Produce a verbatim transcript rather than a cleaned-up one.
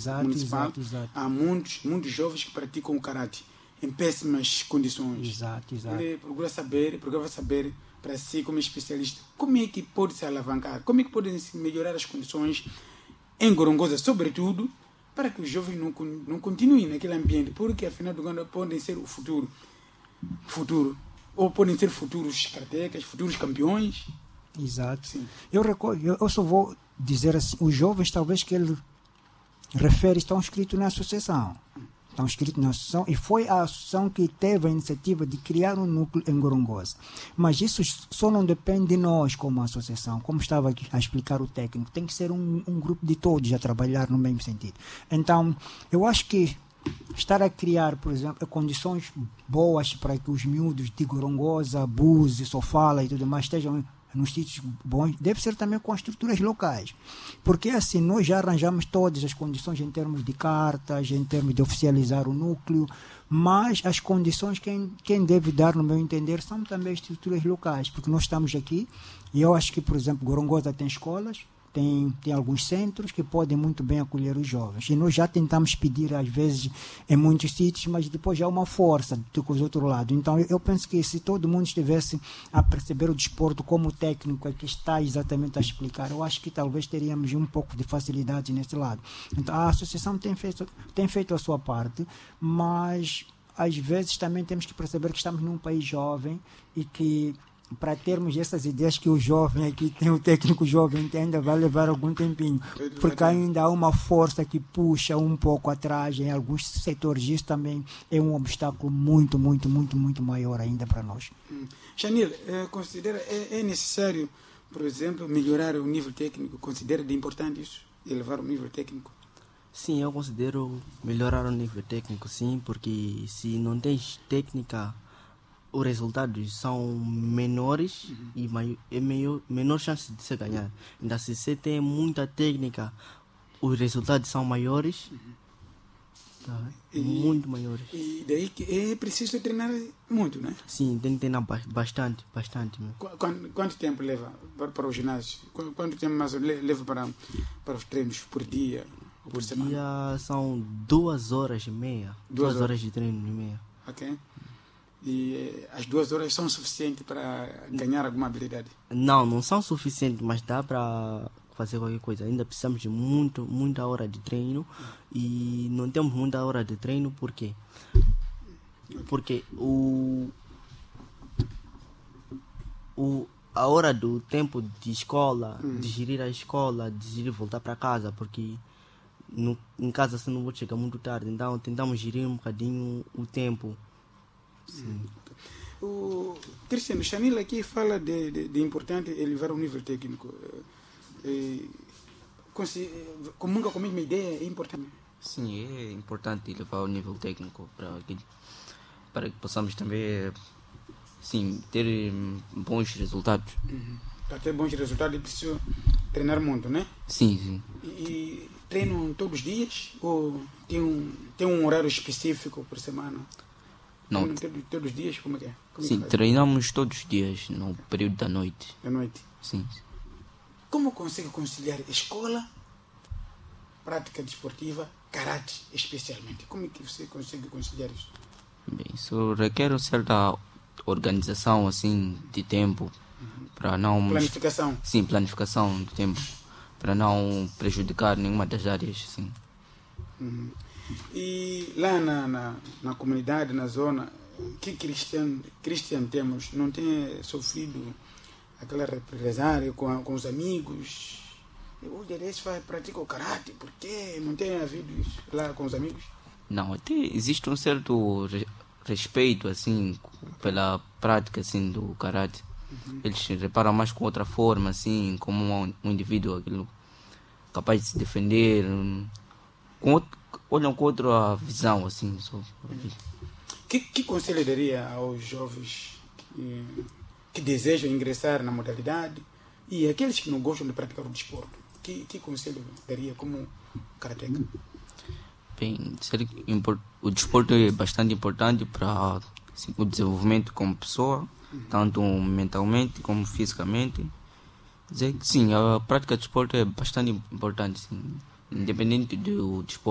exato, municipal, exato, exato. há muitos, muitos jovens que praticam o karate em péssimas condições. Exato, exato. Ele procura saber, procura saber para si como especialista como é que pode se alavancar, como é que podem se melhorar as condições em Gorongosa, sobretudo, para que os jovens não, não continuem naquele ambiente, porque afinal de contas podem ser o futuro, futuro, ou podem ser futuros karatecas, futuros campeões. Exato. Sim. Eu, recordo, eu, eu só vou dizer assim, os jovens talvez que ele refere estão inscritos na associação. Estão inscritos na associação e foi a associação que teve a iniciativa de criar um núcleo em Gorongosa. Mas isso só não depende de nós como associação, como estava aqui a explicar o técnico. Tem que ser um, um grupo de todos a trabalhar no mesmo sentido. Então, eu acho que estar a criar, por exemplo, condições boas para que os miúdos de Gorongosa, Búzios, Sofala e tudo mais estejam nos sítios bons, deve ser também com as estruturas locais. Porque assim, nós já arranjamos todas as condições em termos de cartas, em termos de oficializar o núcleo, mas as condições quem, quem deve dar, no meu entender, são também as estruturas locais, porque nós estamos aqui, e eu acho que, por exemplo, Gorongosa tem escolas, Tem, tem alguns centros que podem muito bem acolher os jovens. E nós já tentamos pedir, às vezes, em muitos sítios, mas depois já há uma força do outro lado. Então, eu penso que se todo mundo estivesse a perceber o desporto como o técnico é que está exatamente a explicar, eu acho que talvez teríamos um pouco de facilidade nesse lado. Então, a associação tem feito, tem feito a sua parte, mas, às vezes, também temos que perceber que estamos num país jovem e que para termos essas ideias que o jovem aqui tem, o técnico jovem que ainda vai levar algum tempinho, porque ainda há uma força que puxa um pouco atrás em alguns setores. Isso também é um obstáculo muito, muito, muito, muito maior ainda para nós. Hum. Chanil, eh, considera é, é necessário, por exemplo, melhorar o nível técnico? Considera de importante isso, elevar o nível técnico? Sim, eu considero melhorar o nível técnico, sim, porque se não tens técnica, os resultados são menores, uhum, e maior, é maior, menor chance de se ganhar. Então, se você tem muita técnica, os resultados são maiores, uhum, tá? E, muito maiores. E daí que é preciso treinar muito, né? Sim, tem que treinar bastante, bastante mesmo. Quanto, quanto tempo leva para, para o ginásio? Quanto tempo mais leva para, para os treinos por dia ou por, por semana? Dia são duas horas e meia. Duas, duas horas. horas de treino e meia. Ok. E as duas horas são suficientes para ganhar alguma habilidade? Não, não são suficientes, mas dá para fazer qualquer coisa. Ainda precisamos de muito, muita hora de treino, e não temos muita hora de treino por quê? Porque o, o, a hora do tempo de escola, hum. de gerir a escola, de gerir voltar para casa, porque no, em casa você não vai chegar muito tarde, então tentamos gerir um bocadinho o tempo. Sim. O Cristiano Chanil aqui fala de, de, de importante elevar o nível técnico. E, comunga com a mesma ideia, é importante? Sim, é importante elevar o nível técnico para que, para que possamos também, sim, ter bons resultados. Uhum. Para ter bons resultados é preciso treinar muito, né? Sim, sim. E, e treinam todos os dias ou tem um, tem um horário específico por semana? Não. Todos, todos os dias? Como é que é? Como sim, é que treinamos todos os dias, no período da noite. Da noite? Sim. Como consegue conciliar escola, prática desportiva, karate especialmente? Como é que você consegue conciliar isso? Bem, isso requer uma certa organização, assim, de tempo, uhum, para não... Planificação? Sim, planificação de tempo, para não prejudicar nenhuma das áreas, sim. Uhum. E lá na, na, na comunidade, na zona, que cristiano, cristiano temos? Não tem sofrido aquela represária com, com os amigos? O direito vai praticar o karate, por quê? Não tem havido isso lá com os amigos? Não, até existe um certo re- respeito, assim, pela prática, assim, do karate. Uhum. Eles reparam mais com outra forma, assim, como um, um indivíduo aquilo, capaz de se defender, um, com outro, olham com outra visão, assim. Só. Que, que conselho daria aos jovens que, que desejam ingressar na modalidade e aqueles que não gostam de praticar o desporto? Que, que conselho daria como karateca? Bem, o desporto é bastante importante para, assim, o desenvolvimento como pessoa, uhum, tanto mentalmente como fisicamente. Dizer que sim, a prática de desporto é bastante importante, sim, independente do desporto.